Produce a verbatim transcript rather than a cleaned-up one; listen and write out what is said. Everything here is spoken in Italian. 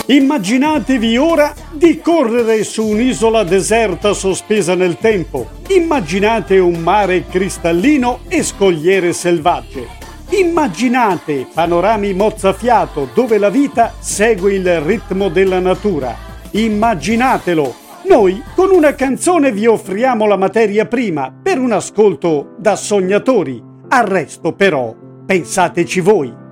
Immaginatevi ora di correre su un'isola deserta sospesa nel tempo. Immaginate un mare cristallino e scogliere selvagge. Immaginate panorami mozzafiato dove la vita segue il ritmo della natura. Immaginatelo! Noi con una canzone vi offriamo la materia prima per un ascolto da sognatori. Al resto però pensateci voi.